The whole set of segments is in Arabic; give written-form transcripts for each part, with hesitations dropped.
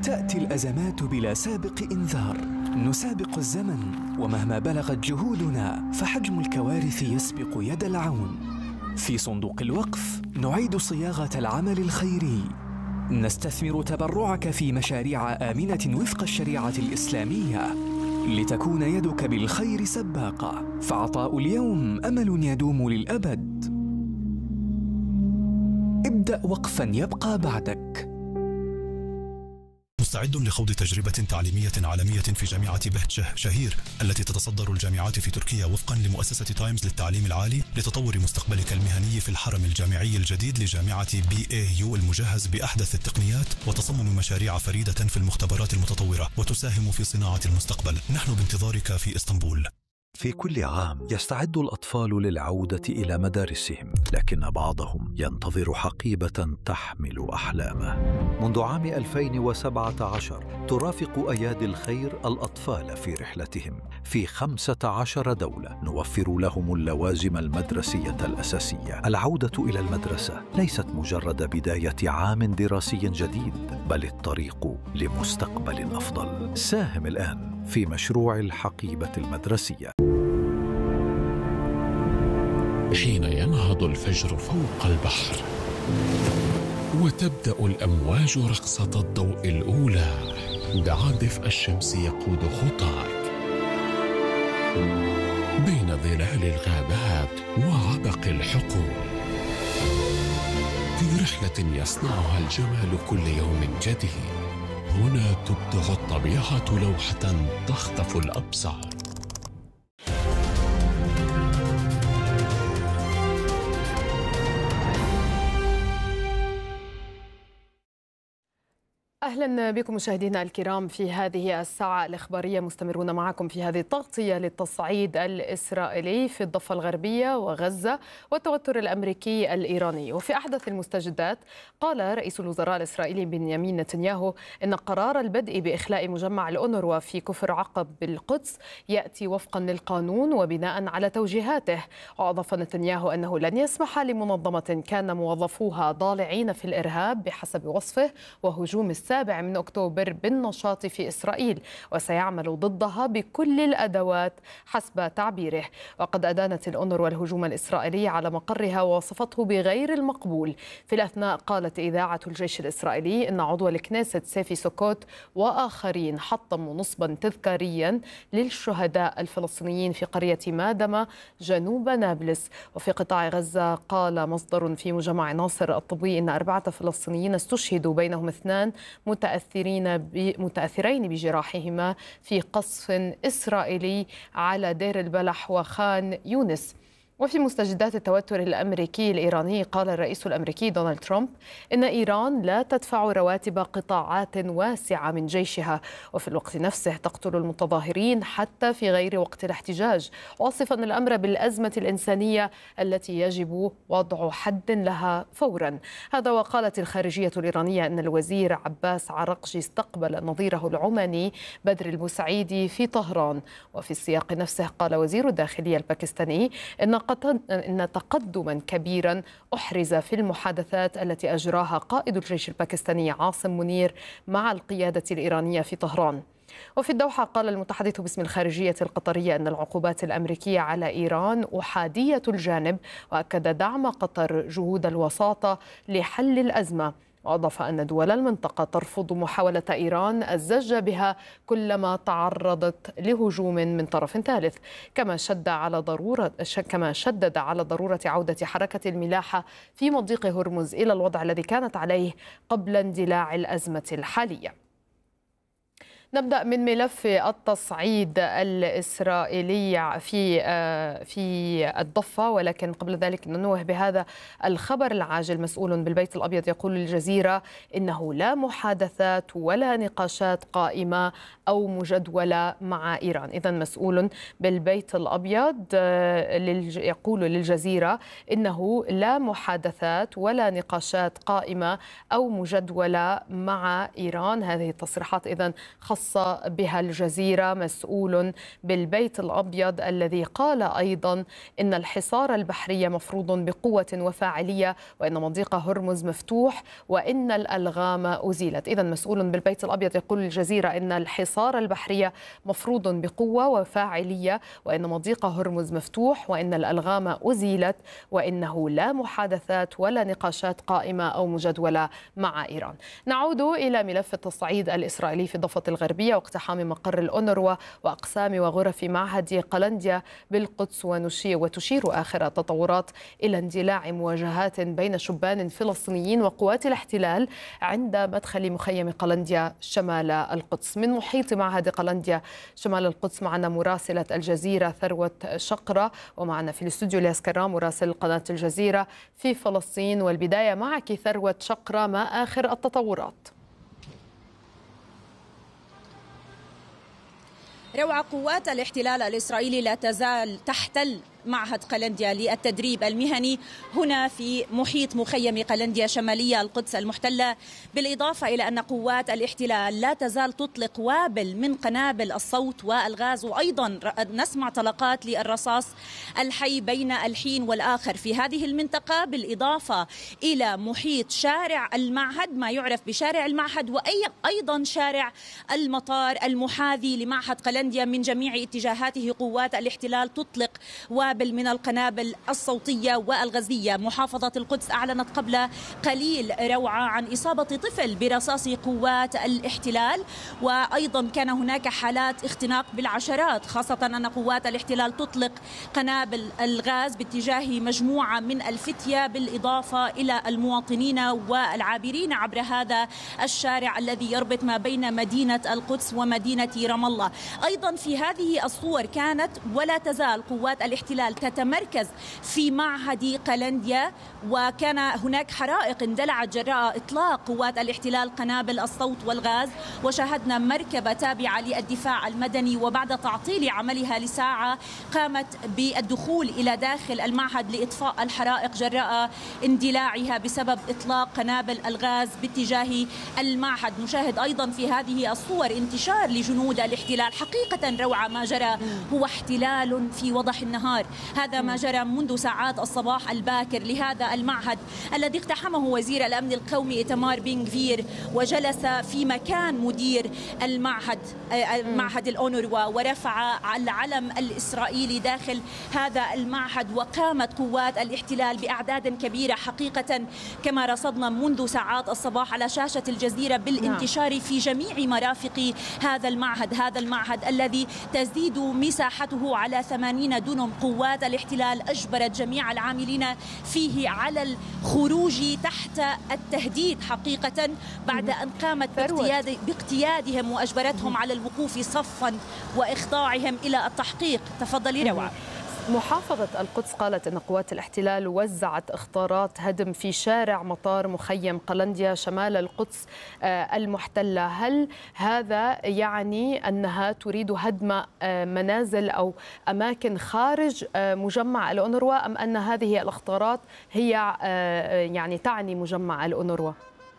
تأتي الأزمات بلا سابق إنذار، نسابق الزمن، ومهما بلغت جهودنا فحجم الكوارث يسبق يد العون. في صندوق الوقف نعيد صياغة العمل الخيري، نستثمر تبرعك في مشاريع آمنة وفق الشريعة الإسلامية لتكون يدك بالخير سباقة، فعطاء اليوم أمل يدوم للأبد. ابدأ وقفاً يبقى بعدك. مستعد لخوض تجربة تعليمية عالمية في جامعة بهجة شهير التي تتصدر الجامعات في تركيا وفقا لمؤسسة تايمز للتعليم العالي لتطور مستقبلك المهني في الحرم الجامعي الجديد لجامعة BAU المجهز بأحدث التقنيات وتصمم مشاريع فريدة في المختبرات المتطورة وتساهم في صناعة المستقبل. نحن بانتظارك في إسطنبول. في كل عام يستعد الأطفال للعودة إلى مدارسهم، لكن بعضهم ينتظر حقيبة تحمل أحلامه. منذ عام 2017 ترافق أيادي الخير الأطفال في رحلتهم في 15 دولة، نوفر لهم اللوازم المدرسية الأساسية. العودة إلى المدرسة ليست مجرد بداية عام دراسي جديد، بل الطريق لمستقبل أفضل. ساهم الآن في مشروع الحقيبة المدرسية. حين ينهض الفجر فوق البحر وتبدأ الأمواج رقصة الضوء الأولى، دع دفء الشمس يقود خطاك بين ظلال الغابات وعبق الحقول، في رحلة يصنعها الجمال كل يوم جديد. هنا تبدع الطبيعة لوحة تخطف الأبصار. أهلا بكم مشاهدينا الكرام في هذه الساعة الإخبارية، مستمرون معكم في هذه التغطية للتصعيد الإسرائيلي في الضفة الغربية وغزة والتوتر الأمريكي الإيراني. وفي أحدث المستجدات قال رئيس الوزراء الإسرائيلي بنيامين نتنياهو إن قرار البدء بإخلاء مجمع الأونروا في كفر عقب بالقدس يأتي وفقا للقانون وبناء على توجيهاته. وأضاف نتنياهو أنه لن يسمح لمنظمة كان موظفوها ضالعين في الإرهاب بحسب وصفه وهجوم السابع من أكتوبر بالنشاط في إسرائيل، وسيعمل ضدها بكل الأدوات حسب تعبيره. وقد أدانت الأونروا الهجوم الإسرائيلي على مقرها ووصفته بغير المقبول. في الأثناء قالت إذاعة الجيش الإسرائيلي إن عضو الكنيست سيفي سوكوت وآخرين حطموا نصبا تذكاريا للشهداء الفلسطينيين في قرية مادمة جنوب نابلس. وفي قطاع غزة قال مصدر في مجمع ناصر الطبي إن 4 فلسطينيين استشهدوا، بينهم 2 متأثرين بجراحهما في قصف إسرائيلي على دير البلح وخان يونس. وفي مستجدات التوتر الأمريكي الإيراني قال الرئيس الأمريكي دونالد ترامب إن إيران لا تدفع رواتب قطاعات واسعة من جيشها، وفي الوقت نفسه تقتل المتظاهرين حتى في غير وقت الاحتجاج، واصفا الأمر بالأزمة الإنسانية التي يجب وضع حد لها فورا. هذا وقالت الخارجية الإيرانية أن الوزير عباس عراقجي استقبل نظيره العماني بدر البوسعيدي في طهران. وفي السياق نفسه قال وزير الداخلية الباكستاني إن تقدما كبيرا أحرز في المحادثات التي أجراها قائد الجيش الباكستاني عاصم منير مع القيادة الإيرانية في طهران. وفي الدوحة قال المتحدث باسم الخارجية القطرية أن العقوبات الأمريكية على إيران أحادية الجانب، وأكد دعم قطر جهود الوساطة لحل الأزمة. وأضاف أن دول المنطقة ترفض محاولة إيران الزج بها كلما تعرضت لهجوم من طرف ثالث، كما شدد على ضرورة عودة حركة الملاحة في مضيق هرمز إلى الوضع الذي كانت عليه قبل اندلاع الأزمة الحالية. نبدأ من ملف التصعيد الإسرائيلي في الضفة، ولكن قبل ذلك ننوه بهذا الخبر العاجل. مسؤول بالبيت الأبيض يقول للجزيرة إنه لا محادثات ولا نقاشات قائمة أو مجدولة مع إيران. إذن مسؤول بالبيت الأبيض يقول للجزيرة إنه لا محادثات ولا نقاشات قائمة أو مجدولة مع إيران. هذه التصريحات إذن خاصة خص بها الجزيرة مسؤول بالبيت الأبيض الذي قال أيضا إن الحصار البحري مفروض بقوة وفاعلية، وإن مضيق هرمز مفتوح، وإن الألغام أزيلت. إذن مسؤول بالبيت الأبيض يقول الجزيرة إن الحصار البحري مفروض بقوة وفاعلية، وإن مضيق هرمز مفتوح، وإن الألغام أزيلت، وإنه لا محادثات ولا نقاشات قائمة أو مجدولة مع إيران. نعود إلى ملف التصعيد الإسرائيلي في الضفة الغربية واقتحام مقر الأونروا وأقسام وغرف معهد قلنديا بالقدس، وتشير آخر التطورات إلى اندلاع مواجهات بين شبان فلسطينيين وقوات الاحتلال عند مدخل مخيم قلنديا شمال القدس. من محيط معهد قلنديا شمال القدس معنا مراسلة الجزيرة ثروة شقرة، ومعنا في الاستوديو الياس كرام مراسل قناة الجزيرة في فلسطين. والبداية معك ثروة شقرة، ما آخر التطورات؟ روعة، قوات الاحتلال الإسرائيلي لا تزال تحتل معهد قلنديا للتدريب المهني هنا في محيط مخيم قلنديا شمالية القدس المحتلة، بالإضافة إلى أن قوات الاحتلال لا تزال تطلق وابل من قنابل الصوت والغاز، وأيضا نسمع طلقات للرصاص الحي بين الحين والآخر في هذه المنطقة، بالإضافة إلى محيط شارع المعهد ما يعرف بشارع المعهد، وأيضا شارع المطار المحاذي لمعهد قلنديا. من جميع اتجاهاته قوات الاحتلال تطلق وابل من القنابل الصوتية والغازية. محافظة القدس أعلنت قبل قليل روعة عن إصابة طفل برصاص قوات الاحتلال، وأيضا كان هناك حالات اختناق بالعشرات، خاصة أن قوات الاحتلال تطلق قنابل الغاز باتجاه مجموعة من الفتية، بالإضافة إلى المواطنين والعابرين عبر هذا الشارع الذي يربط ما بين مدينة القدس ومدينة رام الله. أيضا في هذه الصور كانت ولا تزال قوات الاحتلال تتمركز في معهد قلنديا، وكان هناك حرائق اندلعت جراء إطلاق قوات الاحتلال قنابل الصوت والغاز، وشاهدنا مركبة تابعة للدفاع المدني وبعد تعطيل عملها لساعة قامت بالدخول إلى داخل المعهد لإطفاء الحرائق جراء اندلاعها بسبب إطلاق قنابل الغاز باتجاه المعهد. نشاهد أيضا في هذه الصور انتشار لجنود الاحتلال. حقيقة روعة، ما جرى هو احتلال في وضح النهار. هذا ما جرى منذ ساعات الصباح الباكر لهذا المعهد الذي اقتحمه وزير الأمن القومي إيتمار بن غفير، وجلس في مكان مدير المعهد معهد الأونروا، ورفع العلم الإسرائيلي داخل هذا المعهد. وقامت قوات الاحتلال بأعداد كبيرة حقيقة كما رصدنا منذ ساعات الصباح على شاشة الجزيرة بالانتشار في جميع مرافق هذا المعهد الذي تزيد مساحته على 80 دونم. قوات الاحتلال أجبرت جميع العاملين فيه على الخروج تحت التهديد حقيقة بعد أن قامت باقتيادهم وأجبرتهم على الوقوف صفا وإخضاعهم إلى التحقيق. تفضلي روعة. محافظة القدس قالت أن قوات الاحتلال وزعت إخطارات هدم في شارع مطار مخيم قلنديا شمال القدس المحتلة. هل هذا يعني أنها تريد هدم منازل أو أماكن خارج مجمع الأونروا، أم أن هذه الإخطارات هي يعني تعني مجمع الأونروا؟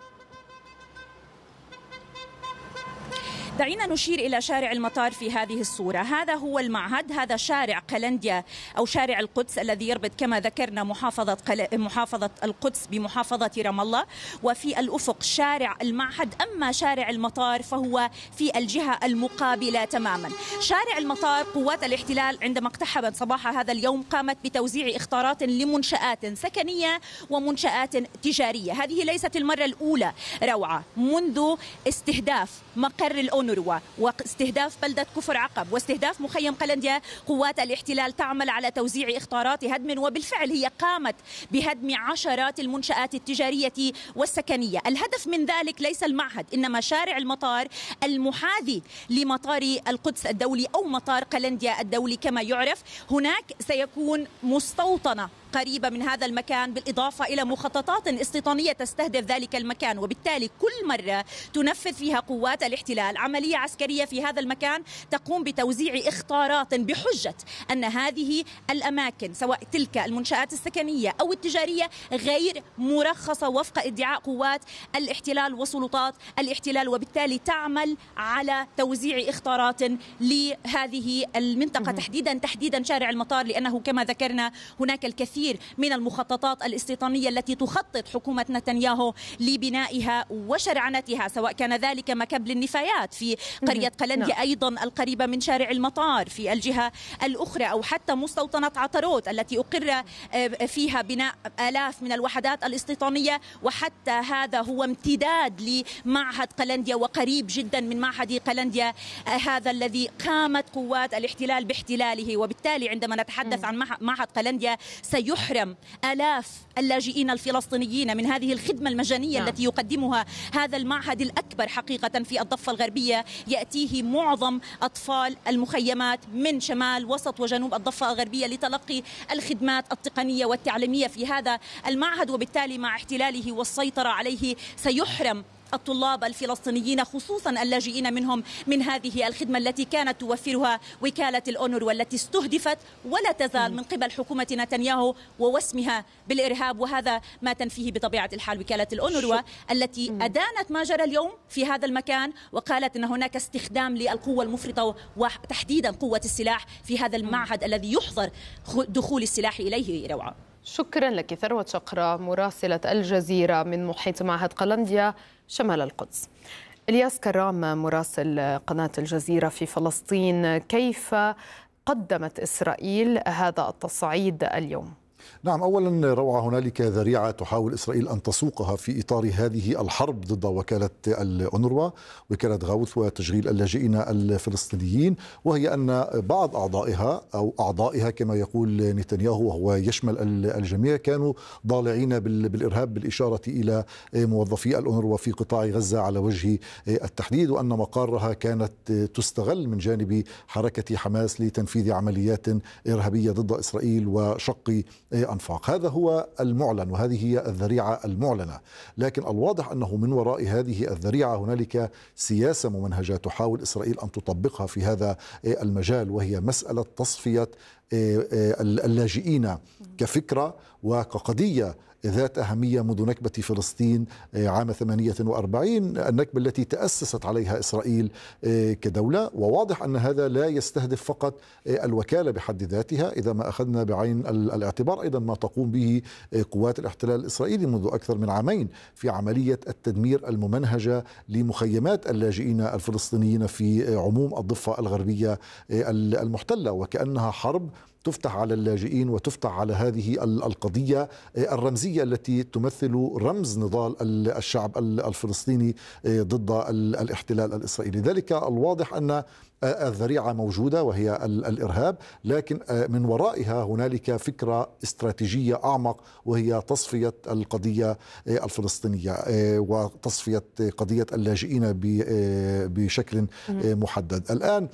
دعينا نشير إلى شارع المطار في هذه الصورة. هذا هو المعهد، هذا شارع قلنديا أو شارع القدس الذي يربط كما ذكرنا محافظة القدس بمحافظة رام الله، وفي الأفق شارع المعهد. أما شارع المطار فهو في الجهة المقابلة تماما. شارع المطار قوات الاحتلال عندما اقتحمت صباح هذا اليوم قامت بتوزيع إخطارات لمنشآت سكنية ومنشآت تجارية. هذه ليست المرة الأولى روعة منذ استهداف مقر الأونروا واستهداف بلدة كفر عقب واستهداف مخيم قلنديا. قوات الاحتلال تعمل على توزيع إخطارات هدم، وبالفعل هي قامت بهدم عشرات المنشآت التجارية والسكنية. الهدف من ذلك ليس المعهد، إنما شارع المطار المحاذي لمطار القدس الدولي أو مطار قلنديا الدولي كما يعرف. هناك سيكون مستوطنة قريبة من هذا المكان، بالإضافة إلى مخططات استيطانية تستهدف ذلك المكان، وبالتالي كل مرة تنفذ فيها قوات الاحتلال عملية عسكرية في هذا المكان تقوم بتوزيع إخطارات بحجة أن هذه الأماكن سواء تلك المنشآت السكنية أو التجارية غير مرخصة وفق ادعاء قوات الاحتلال وسلطات الاحتلال، وبالتالي تعمل على توزيع إخطارات لهذه المنطقة تحديدا شارع المطار، لأنه كما ذكرنا هناك الكثير من المخططات الاستيطانية التي تخطط حكومة نتنياهو لبنائها وشرعنتها، سواء كان ذلك مكب للنفايات في قرية قلنديا أيضا القريبة من شارع المطار في الجهة الأخرى، أو حتى مستوطنة عطروت التي أقر فيها بناء آلاف من الوحدات الاستيطانية، وحتى هذا هو امتداد لمعهد قلنديا وقريب جدا من معهد قلنديا هذا الذي قامت قوات الاحتلال باحتلاله. وبالتالي عندما نتحدث عن معهد قلنديا سيحرم آلاف اللاجئين الفلسطينيين من هذه الخدمة المجانية التي يقدمها هذا المعهد الأكبر حقيقة في الضفة الغربية، يأتيه معظم أطفال المخيمات من شمال وسط وجنوب الضفة الغربية لتلقي الخدمات التقنية والتعليمية في هذا المعهد، وبالتالي مع احتلاله والسيطرة عليه سيحرم الطلاب الفلسطينيين خصوصا اللاجئين منهم من هذه الخدمة التي كانت توفرها وكالة الأونروا والتي استهدفت ولا تزال من قبل حكومة نتنياهو ووسمها بالإرهاب. وهذا ما تنفيه بطبيعة الحال وكالة الأونروا التي أدانت ما جرى اليوم في هذا المكان، وقالت أن هناك استخدام للقوة المفرطة وتحديدا قوة السلاح في هذا المعهد الذي يحظر دخول السلاح إليه. روعة، شكرا لك ثروة شقرة مراسلة الجزيرة من محيط معهد قلنديا شمال القدس. إلياس كرام مراسل قناة الجزيرة في فلسطين، كيف قدمت إسرائيل هذا التصعيد اليوم؟ نعم، أولا روعة، هنالك ذريعة تحاول إسرائيل أن تسوقها في إطار هذه الحرب ضد وكالة الأونروا، وكالة غوث وتشغيل اللاجئين الفلسطينيين، وهي أن بعض أعضائها كما يقول نتنياهو وهو يشمل الجميع كانوا ضالعين بالإرهاب، بالإشارة إلى موظفي الأونروا في قطاع غزة على وجه التحديد، وأن مقارها كانت تستغل من جانب حركة حماس لتنفيذ عمليات إرهابية ضد إسرائيل وشق أنفاق. هذا هو المعلن وهذه هي الذريعة المعلنة، لكن الواضح أنه من وراء هذه الذريعة هنالك سياسة ممنهجة تحاول إسرائيل أن تطبقها في هذا المجال، وهي مسألة تصفية اللاجئين كفكرة وكقضية ذات أهمية منذ نكبة فلسطين عام 48، النكبة التي تأسست عليها إسرائيل كدولة. وواضح أن هذا لا يستهدف فقط الوكالة بحد ذاتها، إذا ما أخذنا بعين الاعتبار أيضا ما تقوم به قوات الاحتلال الإسرائيلي منذ أكثر من عامين في عملية التدمير الممنهجة لمخيمات اللاجئين الفلسطينيين في عموم الضفة الغربية المحتلة، وكأنها حرب تفتح على اللاجئين وتفتح على هذه القضية الرمزية التي تمثل رمز نضال الشعب الفلسطيني ضد الاحتلال الإسرائيلي. ذلك الواضح أن الذريعة موجودة وهي الإرهاب، لكن من ورائها هنالك فكرة استراتيجية أعمق وهي تصفية القضية الفلسطينية وتصفية قضية اللاجئين بشكل محدد. الآن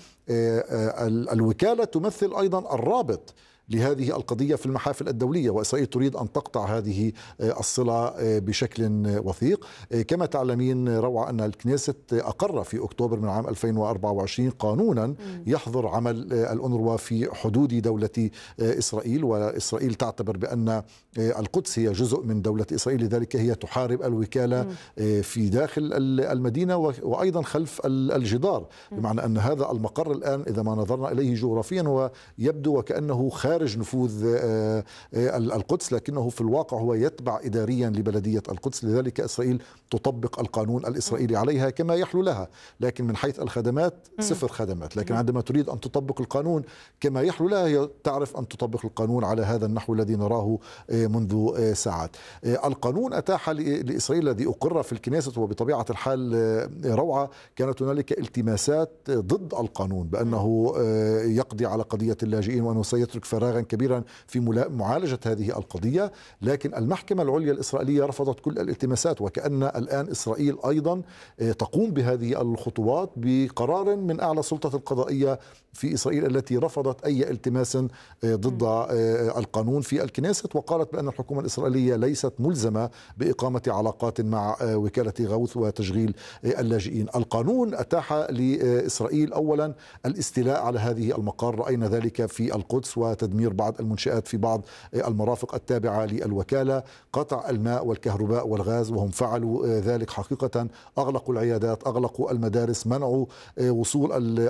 الوكالة تمثل أيضا الرابط لهذه القضية في المحافل الدولية، وإسرائيل تريد أن تقطع هذه الصلة بشكل وثيق. كما تعلمين روعة أن الكنيست أقر في أكتوبر من عام 2024 قانونا يحظر عمل الأونروا في حدود دولة إسرائيل، وإسرائيل تعتبر بأن القدس هي جزء من دولة إسرائيل، لذلك هي تحارب الوكالة في داخل المدينة وأيضا خلف الجدار، بمعنى أن هذا المقر الآن إذا ما نظرنا إليه جغرافيا هو يبدو وكأنه خارج نفوذ القدس، لكنه في الواقع هو يتبع إداريا لبلدية القدس، لذلك إسرائيل تطبق القانون الإسرائيلي عليها كما يحلو لها، لكن من حيث الخدمات صفر خدمات. لكن عندما تريد أن تطبق القانون كما يحلو لها هي تعرف أن تطبق القانون على هذا النحو الذي نراه منذ ساعات. القانون أتاح لإسرائيل الذي أقر في الكنيست، وبطبيعة الحال روعة كانت هنالك التماسات ضد القانون بأنه يقضي على قضية اللاجئين وأنه سيترك فراغ فراغا كبيرا في معالجة هذه القضية، لكن المحكمة العليا الإسرائيلية رفضت كل الالتماسات، وكأن الآن إسرائيل أيضا تقوم بهذه الخطوات بقرار من أعلى السلطة القضائية في إسرائيل التي رفضت أي التماس ضد القانون في الكنيست، وقالت بأن الحكومة الإسرائيلية ليست ملزمة بإقامة علاقات مع وكالة غوث وتشغيل اللاجئين. القانون أتاح لإسرائيل أولا الاستيلاء على هذه المقار، رأينا ذلك في القدس، وتدمير بعض المنشآت في بعض المرافق التابعة للوكالة، قطع الماء والكهرباء والغاز، وهم فعلوا ذلك حقيقة. أغلقوا العيادات، أغلقوا المدارس، منعوا وصول